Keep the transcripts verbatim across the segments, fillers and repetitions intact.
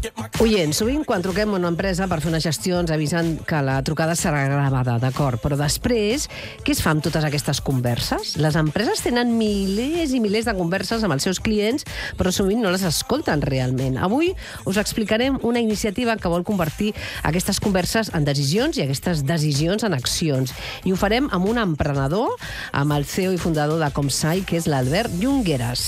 Oient, sovint quan truquem a una empresa per fer unes gestions avisen que la trucada serà gravada, d'acord, però després, què es fa amb totes aquestes converses? Les empreses tenen milers i milers de converses amb els seus clients, però sovint no les escolten realment. Avui us explicarem una iniciativa que vol convertir aquestes converses en decisions i aquestes decisions en accions. I ho farem amb un emprenedor, amb el C E O i fundador de Comsci, que és l'Albert Junqueras.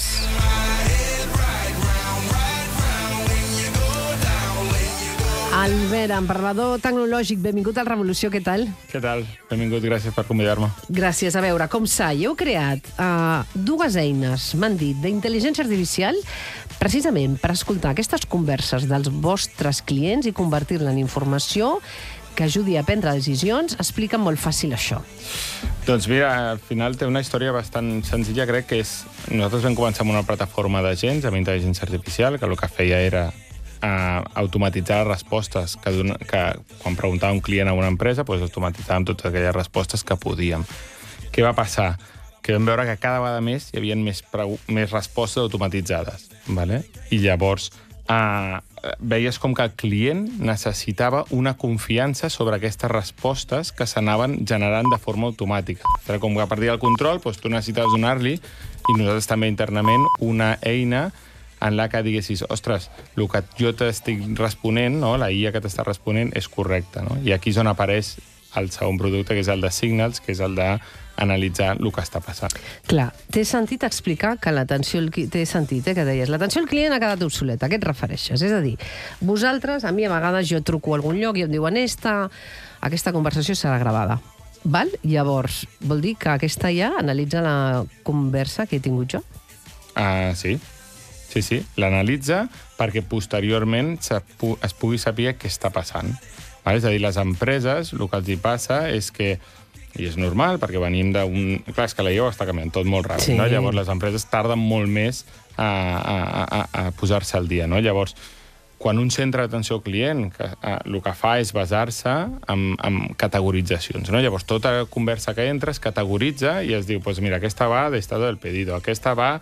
Albert, emprenedor tecnològic, benvingut al Revolució, què tal? Què tal? Benvingut, gràcies per convidar-me. Gràcies. A veure, Comsci, heu creat uh, dues eines, m'han dit, d'intel·ligència artificial, precisament per escoltar aquestes converses dels vostres clients i convertir-la en informació que ajudi a prendre decisions. Explica molt fàcil això. Doncs mira, al final té una història bastant senzilla, crec que és... Nosaltres vam començar amb una plataforma d'agents amb intel·ligència artificial, que el que feia era a automatitzar les respostes que, dona, que quan preguntava un client a una empresa, doncs automatitzàvem totes aquelles respostes que podíem. Què va passar? Que vam veure que cada vegada més hi havia més, més respostes automatitzades. ¿Vale? I llavors eh, veies com que el client necessitava una confiança sobre aquestes respostes que s'anaven generant de forma automàtica. Era com que a partir del control doncs, tu necessitaves donar-li, i nosaltres també internament, una eina en la que diguessis, ostres, el que jo t'estic responent, no? La I A que t'està responent, és correcta. No? I aquí és on apareix el segon producte, que és el de Signals, que és el d'analitzar el que està passant. Clar, t'he sentit explicar que l'atenció al client... T'he sentit, eh, que deies, l'atenció al client ha quedat obsoleta. A què et refereixes? És a dir, vosaltres, a mi a vegades jo truco a algun lloc i em diuen esta, aquesta conversació serà gravada. Val? Llavors, vol dir que aquesta ja analitza la conversa que he tingut jo? Ah, sí. Sí, sí, l'analitza perquè posteriorment es pugui saber què està passant. És a dir, les empreses, el que els hi passa és que, i és normal, perquè venim d'un... Clar, és que la I A està canviant tot molt ràpid, sí. No? Llavors les empreses tarden molt més a, a, a, a posar-se al dia, no? Llavors, quan un centre d'atenció al client que, a, el que fa és basar-se en, en categoritzacions, no? Llavors, tota conversa que entra es categoritza i es diu, pues mira, aquesta va d'estado del pedido, aquesta va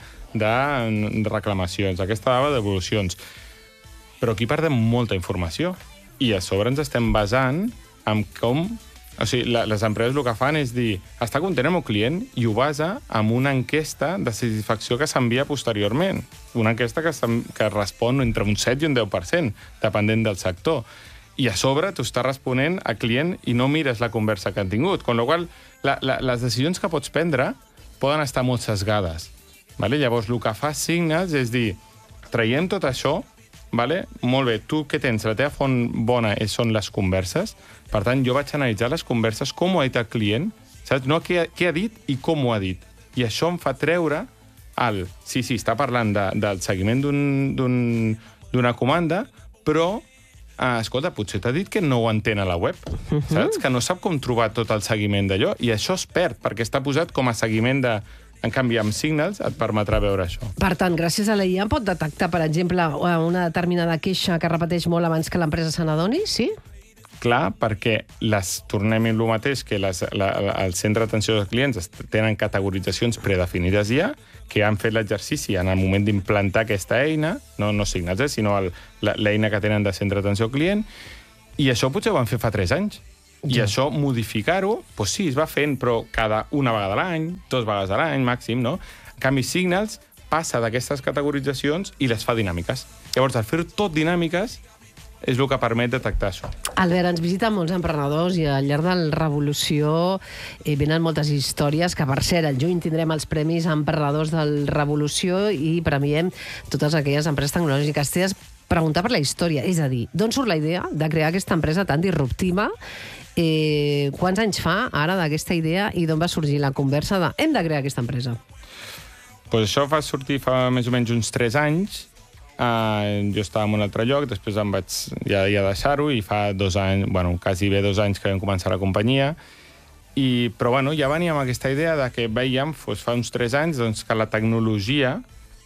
de reclamacions, aquesta va d'evolucions. Però aquí perdem molta informació i a sobre ens estem basant en com... O sigui, la, les empreses el que fan és dir, està content el meu client, i ho basa en una enquesta de satisfacció que s'envia posteriorment. Una enquesta que, que respon entre un set i un deu per cent, depenent del sector. I a sobre tu estàs responent al client i no mires la conversa que han tingut. Con la qual la, la, les decisions que pots prendre poden estar molt sesgades. Vale? Llavors, el que fa Signals és dir, traiem tot això, vale? Molt bé, tu què tens? La teva font bona són les converses. Per tant, jo vaig analitzar les converses, com ho ha dit el client, saps? No què, què ha dit i com ho ha dit. I això em fa treure el... Sí, sí, està parlant de, del seguiment d'una un, comanda, però, eh, escolta, potser t'ha dit que no ho entén a la web, uh-huh. Saps? Que no sap com trobar tot el seguiment d'allò, i això es perd, perquè està posat com a seguiment de... En canvi, amb Signals et permetrà veure això. Per tant, gràcies a la I A pot detectar, per exemple, una determinada queixa que repeteix molt abans que l'empresa se n'adoni, sí? Clar, perquè les, tornem a el mateix, que les, la, la, el centre d'atenció dels clients tenen categoritzacions predefinides ja, que han fet l'exercici en el moment d'implantar aquesta eina, no, no Signals, eh, sinó l'eina que tenen de centre d'atenció al client, i això potser ho van fer fa tres anys. I ja. Això, modificar-ho, doncs sí, es va fent, però cada una vegada a l'any, dues vegades a l'any, màxim, no? En canvi, Signals passa d'aquestes categoritzacions i les fa dinàmiques. Llavors, al fer tot dinàmiques, és el que permet detectar això. Albert, ens visiten molts emprenedors i al llarg de la Revolució eh, venen moltes històries que, per cert, al juny tindrem els premis emprenedors del Revolució i premiem totes aquelles empreses tecnològiques. T'he de preguntar per la història, és a dir, d'on surt la idea de crear aquesta empresa tan disruptiva? Eh, quants anys fa ara d'aquesta idea i d'on va sorgir la conversa de hem de crear aquesta empresa? Pues això va sortir fa més o menys uns tres anys. Uh, jo estava en un altre lloc, després em vaig ja, ja deixar-ho i fa dos anys, bueno, quasi bé dos anys que vam començar la companyia. I, però bueno, ja veníem amb aquesta idea de que veiem, doncs, fa uns tres anys, doncs, que la tecnologia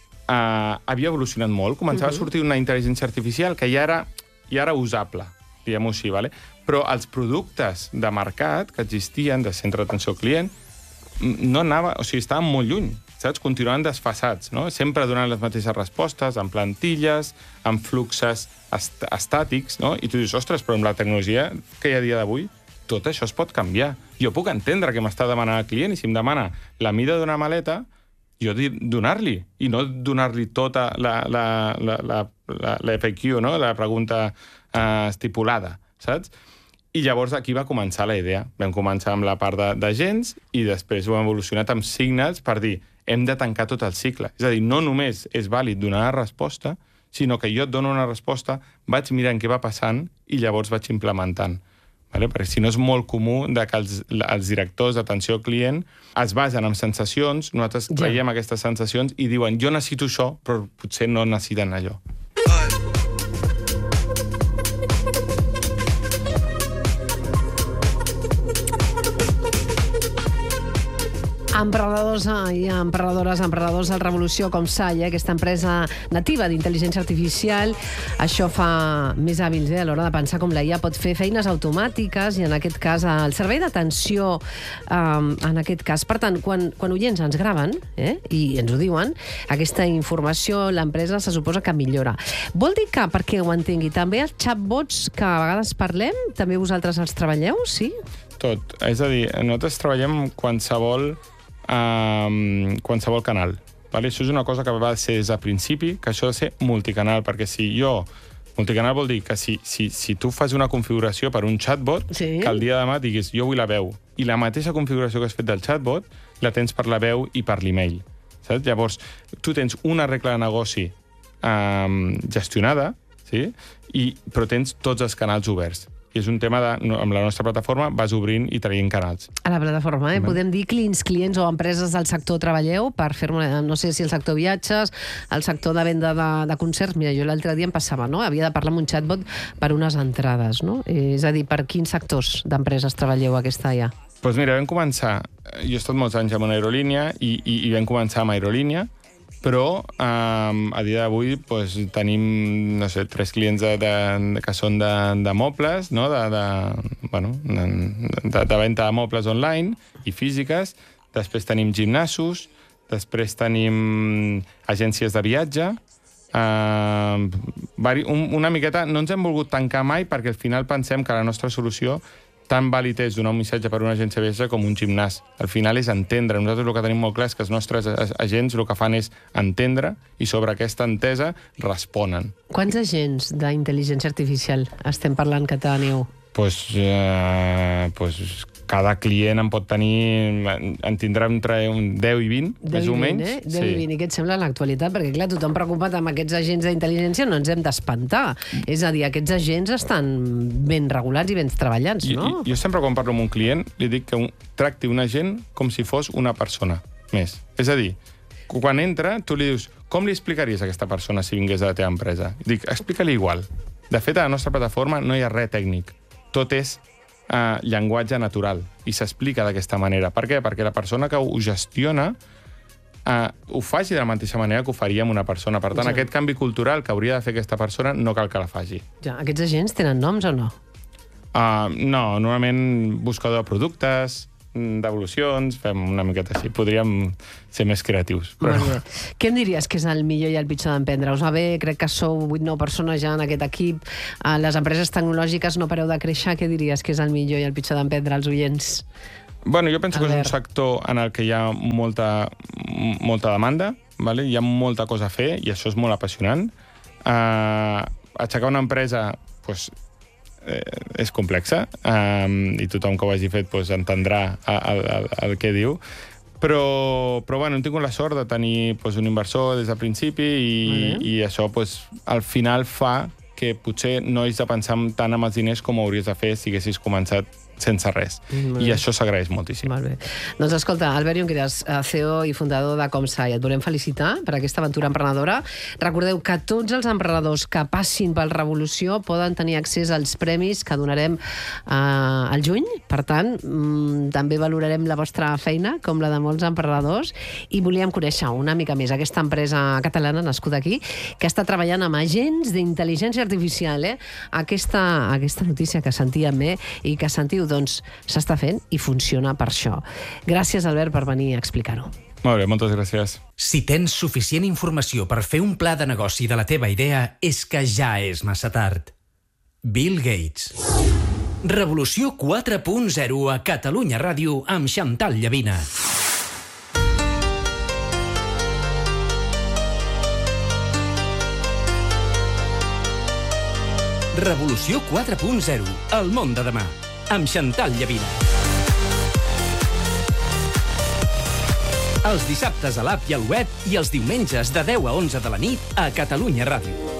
uh, havia evolucionat molt. Començava uh-huh. a sortir una intel·ligència artificial que ja era, ja era usable, diguem-ho així, vale? Però els productes de mercat que existien, de centre d'atenció al client, no anava, o sigui, estaven molt lluny. saps? Continuen desfasats, no? Sempre donant les mateixes respostes, amb plantilles, amb fluxes est estàtics, no? I tu dius, ostres, però amb la tecnologia que hi ha a dia d'avui, tot això es pot canviar. Jo puc entendre que m'està demanant el client i si em demana la mida d'una maleta, jo donar-li, i no donar-li tota la, la, la, la, la, la F A Q, no? La pregunta eh, estipulada, saps? I llavors aquí va començar la idea. Vam començar amb la part d'agents i després ho hem evolucionat amb signals per dir hem de tancar tot el cicle. És a dir, no només és vàlid donar la resposta, sinó que jo et dono una resposta, vaig mirant què va passant i llavors vaig implementant. Vale? Perquè si no és molt comú de que els, els directors d'atenció al client es basen en sensacions, nosaltres ja. Traiem aquestes sensacions i diuen jo necessito això, però potser no necessiten allò. Emprenedors i emprenedores, emprenedors del Revolució, com Sai, aquesta empresa nativa d'intel·ligència artificial, això fa més hàbils eh, a l'hora de pensar com la I A pot fer feines automàtiques i, en aquest cas, el servei d'atenció, eh, en aquest cas. Per tant, quan, quan oients ens graven eh, i ens ho diuen, aquesta informació l'empresa se suposa que millora. Vol dir que, perquè ho entengui, també els chatbots que a vegades parlem, també vosaltres els treballeu, sí? Tot. És a dir, nosaltres treballem qualsevol Um, qualsevol canal. Vale? Això és una cosa que va ser des del principi, que això ha de ser multicanal, perquè si jo... Multicanal vol dir que si, si, si tu fas una configuració per un chatbot, sí. Que el dia de demà diguis jo vull la veu, i la mateixa configuració que has fet del chatbot la tens per la veu i per l'email. Saps? Llavors, tu tens una regla de negoci um, gestionada, sí? I, però tens tots els canals oberts. I és un tema de, amb la nostra plataforma, vas obrint i traient canals. A la plataforma, eh? Podem dir clients, clients o empreses del sector treballeu per fer-me, no sé si el sector viatges, el sector de venda de, de concerts. Mira, jo l'altre dia em passava, no? Havia de parlar amb un chatbot per unes entrades, no? És a dir, per quins sectors d'empreses treballeu aquesta I A? Doncs pues mira, vam començar... Jo he estat molts anys amb una aerolínia i, i, i vam començar amb aerolínia, però um, a dia d'avui pues, tenim, no sé, tres clients de, de, que són de, de mobles, no? de, de, bueno, de, de, de venda de mobles online i físiques. Després tenim gimnasos, després tenim agències de viatge. Uh, una miqueta, no ens hem volgut tancar mai perquè al final pensem que la nostra solució tan vàlid és donar un missatge per una agència de viatge com un gimnàs. Al final és entendre. Nosaltres el que tenim molt clar és que els nostres agents el que fan és entendre i sobre aquesta entesa responen. Quants agents d'intel·ligència artificial estem parlant que teniu? Pues, eh, pues cada client en pot tenir... En tindrà entre un deu i vint, més o menys. Eh? deu i vint, i què et sembla en l'actualitat? Perquè, clar, tothom preocupat amb aquests agents d'intel·ligència no ens hem d'espantar. És a dir, aquests agents estan ben regulats i ben treballats, no? Jo, jo sempre, quan parlo amb un client, li dic que un, tracti un agent com si fos una persona més. És a dir, quan entra, tu li dius, com li explicaries a aquesta persona si vingués a la teva empresa? Dic, explica-li igual. De fet, a la nostra plataforma no hi ha res tècnic. Tot és uh, llenguatge natural i s'explica d'aquesta manera. Per què? Perquè la persona que ho gestiona uh, ho faci de la mateixa manera que ho faria amb una persona. Per tant, ja. Aquest canvi cultural que hauria de fer aquesta persona no cal que la faci. Ja, aquests agents tenen noms o no? Uh, no, normalment buscador de productes, d'evolucions, fem una miqueta així. Podríem ser més creatius. Però... Molt bé. Què em diries que és el millor i el pitjor d'emprendre? Us va bé, crec que sou vuit o nou persones ja en aquest equip. Les empreses tecnològiques no pareu de créixer. Què diries que és el millor i el pitjor d'emprendre als oients? Bueno, jo penso que és un sector en el que hi ha molta, molta demanda, vale? Hi ha molta cosa a fer i això és molt apassionant. Uh, aixecar una empresa... Pues, Eh, és complexa um, i tothom que ho hagi fet pues, entendrà el, el, el que diu, però, però bueno, hem tingut la sort de tenir pues, un inversor des del principi i, uh-huh. i això pues, al final fa que potser no hagis de pensar tant en els diners com ho hauries de fer si haguessis començat sense res. Mm, I això s'agraeix moltíssim. Molt bé. Doncs escolta, Albert Junqueras, C E O i fundador de ComSci, et volem felicitar per aquesta aventura emprenedora. Recordeu que tots els emprenedors que passin pel Revolució poden tenir accés als premis que donarem eh, al juny. Per tant, mm, també valorarem la vostra feina, com la de molts emprenedors, i volíem conèixer una mica més aquesta empresa catalana nascuda aquí, que està treballant amb agents d'intel·ligència artificial. Eh? Aquesta, aquesta notícia que sentíem eh? i que sentiu doncs s'està fent i funciona per això. Gràcies, Albert, per venir a explicar-ho. Molt bé, moltes gràcies. Si tens suficient informació per fer un pla de negoci de la teva idea, és que ja és massa tard. Bill Gates. Revolució quatre punt zero a Catalunya Ràdio amb Xantal Llavina. Revolució quatre punt zero, el món de demà, amb Xantal Llavina. Els dissabtes a l'app i al web i els diumenges de deu a onze de la nit a Catalunya Ràdio.